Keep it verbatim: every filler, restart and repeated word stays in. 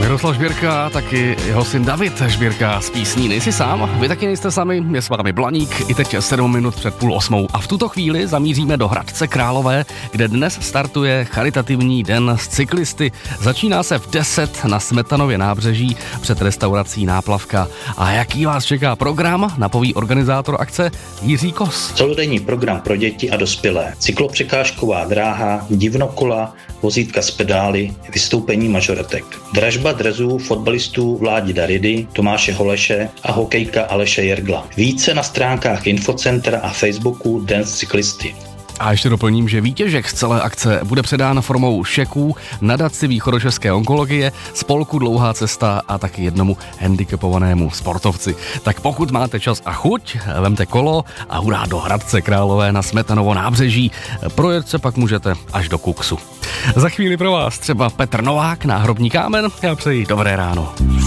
Jaroslav Žbírka, taky jeho syn David Žbírka z písní Nejsi sám. Vy taky nejste sami, je s vámi Blaník, i teď sedm minut před půl osmou. A v tuto chvíli zamíříme do Hradce Králové, kde dnes startuje charitativní den s cyklisty. Začíná se v deset na Smetanově nábřeží před restaurací Náplavka. A jaký vás čeká program, napoví organizátor akce Jiří Kos. Celodenní program pro děti a dospělé. Cyklopřekážková dráha, divnokola, vozítka s pedály, vystoupení mažoretek. Dražba drezů fotbalistů Vládi Daridy, Tomáše Holeše a hokejka Aleše Jergla. Více na stránkách Infocentra a Facebooku Den s cyklisty. A ještě doplním, že výtěžek z celé akce bude předán formou šeků nadaci Východočeské onkologie, spolku Dlouhá cesta a taky jednomu handicapovanému sportovci. Tak pokud máte čas a chuť, vemte kolo a hurá do Hradce Králové na Smetanovo nábřeží. Projet se pak můžete až do Kuksu. Za chvíli pro vás třeba Petr Novák, Náhrobní kámen. Já přeji dobré ráno.